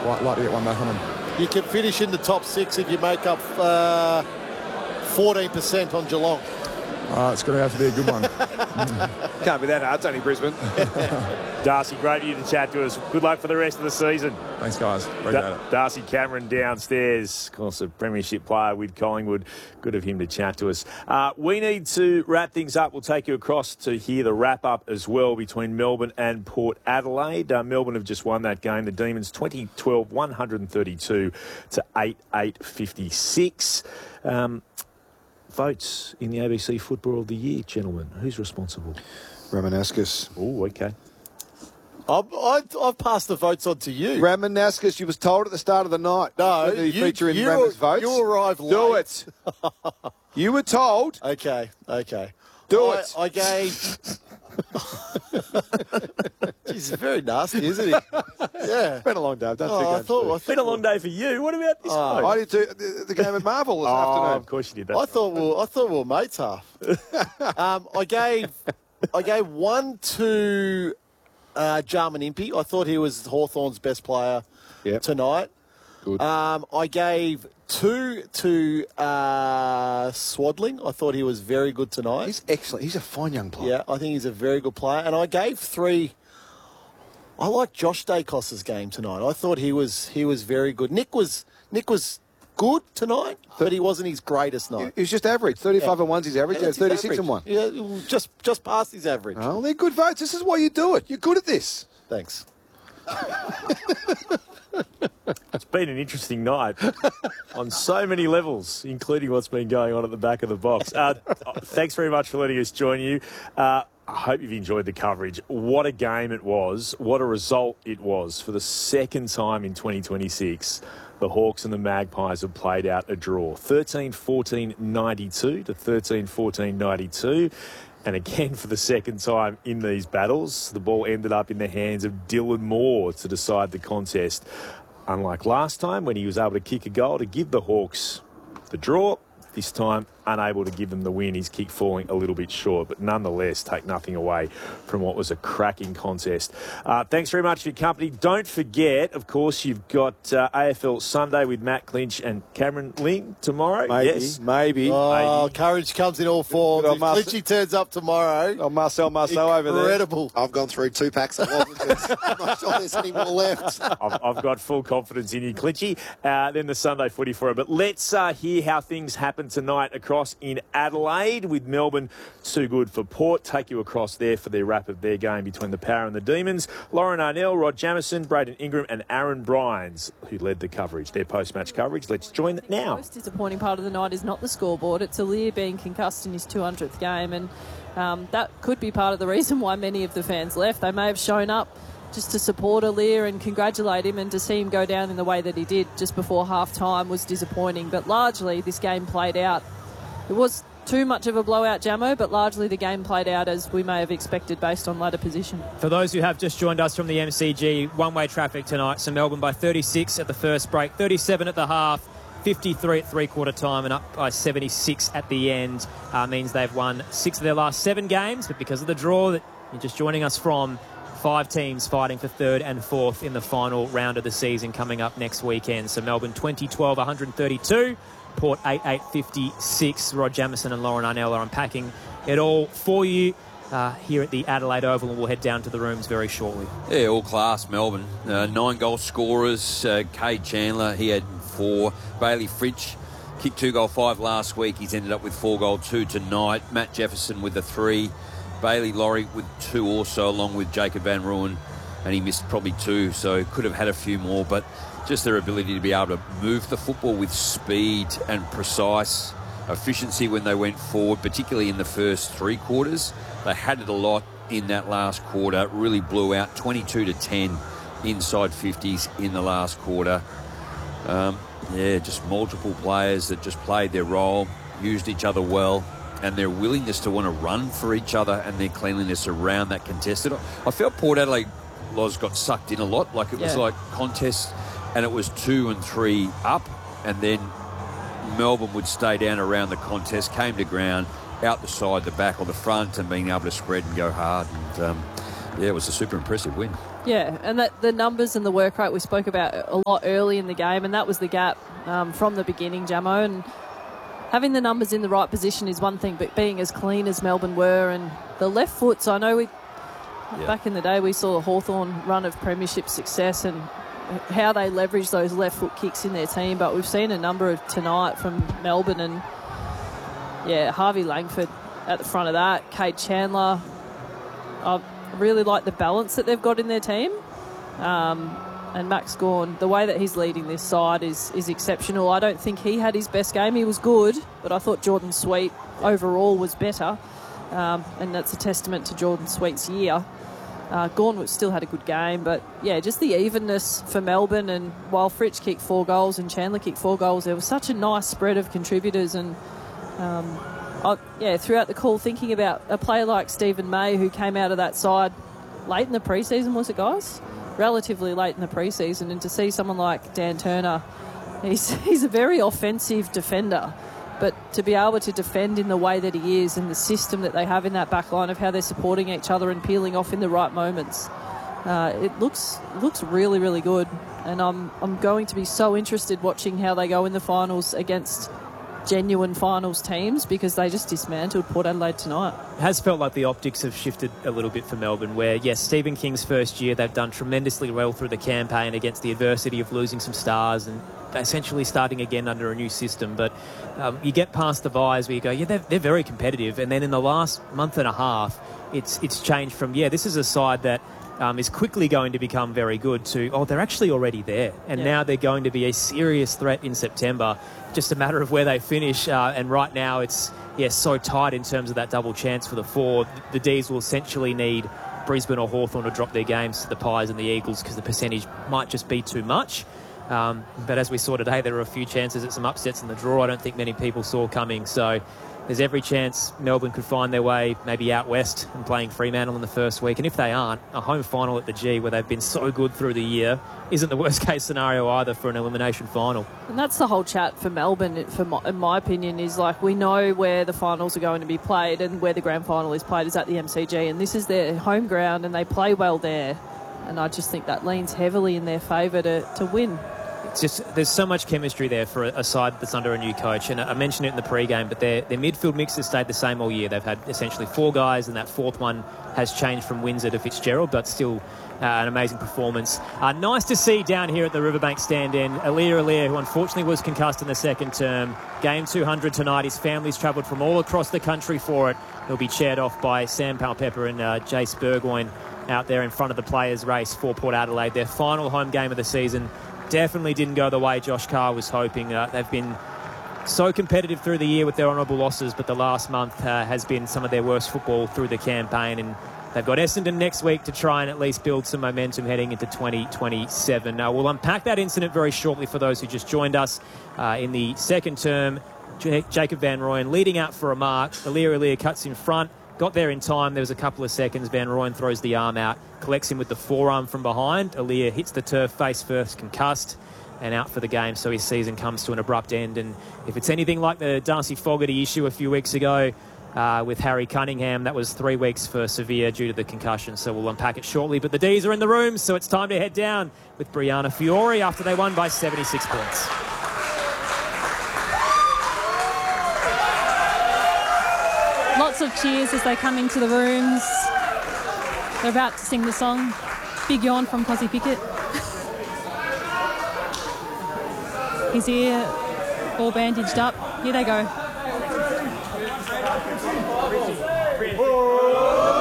like to get one back on them. You can finish in the top 6 if you make up 14% on Geelong. It's going to have to be a good one. Can't be that hard. It's only Brisbane. Darcy, great of you to chat to us. Good luck for the rest of the season. Thanks, guys. Appreciate it. Darcy Cameron downstairs, of course, a premiership player with Collingwood. Good of him to chat to us. We need to wrap things up. We'll take you across to hear the wrap-up as well between Melbourne and Port Adelaide. Melbourne have just won that game. The Demons 2012, 132 to 88-56. Votes in the ABC Football of the Year, gentlemen. Who's responsible? Ramanaskas. Oh, okay. I've passed the votes on to you. Ramanaskas, you was told at the start of the night. No, you feature in Rama's votes. You arrived late. Do it. You were told. Okay. Do it. I gave... He's very nasty, isn't he? Yeah. It's been a long day. Don't It's been a long day for you. What about this one? I did the game at Marvel this afternoon. Of course you did that. I thought we were mates half. I gave 1 to Jarman Impey. I thought he was Hawthorn's best player tonight. Good. I gave 2 to Swadling. I thought he was very good tonight. He's excellent. He's a fine young player. Yeah, I think he's a very good player. And I gave 3. I like Josh Dacos's game tonight. I thought he was very good. Nick was good tonight, but he wasn't his greatest night. He was just average. 35 and 1's his average. Yeah, 36 and 1. Yeah, just past his average. Oh, they're good votes. This is why you do it. You're good at this. Thanks. It's been an interesting night on so many levels, including what's been going on at the back of the box. Thanks very much for letting us join you. I hope you've enjoyed the coverage. What a game it was. What a result it was. For the second time in 2026, the Hawks and the Magpies have played out a draw. 13-14-92 to 13-14-92. And again, for the second time in these battles, the ball ended up in the hands of Dylan Moore to decide the contest. Unlike last time, when he was able to kick a goal to give the Hawks the draw, this time unable to give them the win. His kick falling a little bit short, but nonetheless take nothing away from what was a cracking contest. Thanks very much for your company. Don't forget, of course, you've got AFL Sunday with Matt Clinch and Cameron Ling tomorrow. Maybe. Oh, courage comes in all forms. If Clinchy turns up tomorrow. Oh, Marcel over there. Incredible. I've gone through 2 packs of lozenges. I'm not sure there's any more left. I've got full confidence in you, Clinchy. Then the Sunday footy for it. But let's hear how things happen tonight across in Adelaide with Melbourne too good for Port. Take you across there for their wrap of their game between the Power and the Demons. Lauren Arnell, Rod Jamieson, Braden Ingram and Aaron Bryans, who led the coverage, their post-match coverage. Let's join now. The most disappointing part of the night is not the scoreboard. It's Aliir being concussed in his 200th game, and that could be part of the reason why many of the fans left. They may have shown up just to support Aliir and congratulate him, and to see him go down in the way that he did just before half-time was disappointing. But largely, this game played out. It was too much of a blowout, Jamo, but largely the game played out as we may have expected based on ladder position. For those who have just joined us from the MCG, one-way traffic tonight. So Melbourne by 36 at the first break, 37 at the half, 53 at three-quarter time and up by 76 at the end. Means they've won 6 of their last 7 games, but because of the draw that you're just joining us from, 5 teams fighting for 3rd and 4th in the final round of the season coming up next weekend. So Melbourne 2012, 132. Port 88-56. Rod Jamieson and Lauren Arnell are unpacking it all for you here at the Adelaide Oval, and we'll head down to the rooms very shortly. Yeah, all class, Melbourne. 9 goal scorers. Cade Chandler, he had 4. Bailey Fritsch kicked 2 goal 5 last week. He's ended up with 4 goal 2 tonight. Matt Jefferson with the 3. Bailey Laurie with 2 also, along with Jacob Van Rooyen, and he missed probably 2, so could have had a few more, but just their ability to be able to move the football with speed and precise efficiency when they went forward, particularly in the first 3 quarters. They had it a lot in that last quarter. It really blew out 22-10 inside 50s in the last quarter. Just multiple players that just played their role, used each other well, and their willingness to want to run for each other and their cleanliness around that contested. I felt Port Adelaide got sucked in a lot, like it was like contests, and it was 2 and 3 up, and then Melbourne would stay down around the contest, came to ground, out the side, the back or the front, and being able to spread and go hard. And Yeah, it was a super impressive win. Yeah, and that the numbers and the work rate we spoke about a lot early in the game, and that was the gap from the beginning, Jamo. And having the numbers in the right position is one thing, but being as clean as Melbourne were, and the left foots, I know back in the day we saw a Hawthorn run of premiership success and how they leverage those left foot kicks in their team, but we've seen a number of tonight from Melbourne, and Harvey Langford at the front of that, Cade Chandler. I really like the balance that they've got in their team. And Max Gawn, the way that he's leading this side is exceptional. I don't think he had his best game. He was good, but I thought Jordan Sweet overall was better. And that's a testament to Jordan Sweet's year. Gawn still had a good game, but just the evenness for Melbourne. And while Fritsch kicked 4 goals and Chandler kicked 4 goals, there was such a nice spread of contributors. And throughout the call, thinking about a player like Stephen May, who came out of that side late in the preseason, was it, guys? Relatively late in the preseason, and to see someone like Dan Turner, he's a very offensive defender, but to be able to defend in the way that he is and the system that they have in that back line of how they're supporting each other and peeling off in the right moments, it looks really, really good. And I'm going to be so interested watching how they go in the finals against genuine finals teams, because they just dismantled Port Adelaide tonight. It has felt like the optics have shifted a little bit for Melbourne, where, yes, Stephen King's first year, they've done tremendously well through the campaign against the adversity of losing some stars and essentially starting again under a new system. But you get past the buys where you go, they're very competitive. And then in the last month and a half, it's changed from, this is a side that is quickly going to become very good to, they're actually already there. And now they're going to be a serious threat in September. Just a matter of where they finish. And right now it's, so tight in terms of that double chance for the 4. The D's will essentially need Brisbane or Hawthorn to drop their games to the Pies and the Eagles, because the percentage might just be too much. But as we saw today, there were a few chances at some upsets in the draw I don't think many people saw coming. So there's every chance Melbourne could find their way maybe out west and playing Fremantle in the first week. And if they aren't, a home final at the G, where they've been so good through the year, isn't the worst case scenario either for an elimination final. And that's the whole chat for Melbourne, in my opinion, is like, we know where the finals are going to be played, and where the grand final is played is at the MCG, and this is their home ground and they play well there. And I just think that leans heavily in their favour to win. It's just, there's so much chemistry there for a side that's under a new coach. And I mentioned it in the pre-game, but their midfield mix has stayed the same all year. They've had essentially 4 guys, and that 4th one has changed from Windsor to Fitzgerald, but still an amazing performance. Nice to see down here at the Riverbank stand end, Aliir, who unfortunately was concussed in the second term. Game 200 tonight. His family's travelled from all across the country for it. He'll be chaired off by Sam Palpepper and Jace Burgoyne out there in front of the players' race for Port Adelaide. Their final home game of the season. Definitely didn't go the way Josh Carr was hoping. They've been so competitive through the year with their honourable losses, but the last month has been some of their worst football through the campaign. And they've got Essendon next week to try and at least build some momentum heading into 2027. We'll unpack that incident very shortly for those who just joined us. In the second term, Jacob Van Rooyen leading out for a mark. Aliir cuts in front. Got there in time. There was a couple of seconds. Van Rooyen throws the arm out, collects him with the forearm from behind. Aliir hits the turf face first, concussed, and out for the game. So his season comes to an abrupt end. And if it's anything like the Darcy Fogarty issue a few weeks ago with Harry Cunningham, that was 3 weeks for Sevilla due to the concussion. So we'll unpack it shortly. But the D's are in the room, so it's time to head down with Brianna Fiore after they won by 76 points. Lots of cheers as they come into the rooms. They're about to sing the song. Big yawn from Cosy Pickett. His ear all bandaged up. Here they go.